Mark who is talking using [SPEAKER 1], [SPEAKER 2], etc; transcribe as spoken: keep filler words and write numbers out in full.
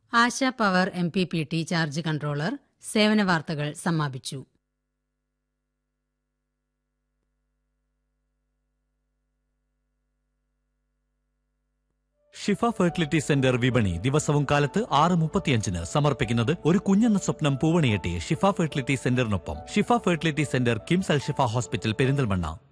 [SPEAKER 1] ആശ power M P P T charge controller സേവന വാർത്തകൾ സമാപിച്ചു.
[SPEAKER 2] ഷിഫ ഫെർട്ടിലിറ്റി സെന്റർ വിപണി ദിവസവും കാലത്ത് ആറ് മുപ്പത്തിയഞ്ചിന് സമർപ്പിക്കുന്നത് ഒരു കുഞ്ഞെന്ന സ്വപ്നം പൂവണിയെട്ടി ഷിഫ ഫെർട്ടിലിറ്റി സെന്ററിനൊപ്പം. ഷിഫ ഫെർട്ടിലിറ്റി സെന്റർ കിംസ് അൽ ഷിഫ ഹോസ്പിറ്റൽ പെരിന്തൽമണ്ണ.